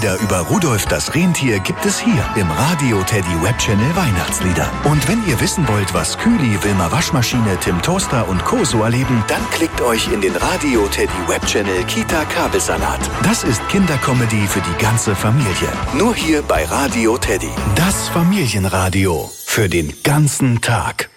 Lieder über Rudolf das Rentier gibt es hier im Radio Teddy Webchannel Weihnachtslieder. Und wenn ihr wissen wollt, was Kühli, Wilma Waschmaschine, Tim Toaster und Co. so erleben, dann klickt euch in den Radio Teddy Webchannel Kita Kabelsalat. Das ist Kindercomedy für die ganze Familie. Nur hier bei Radio Teddy. Das Familienradio für den ganzen Tag.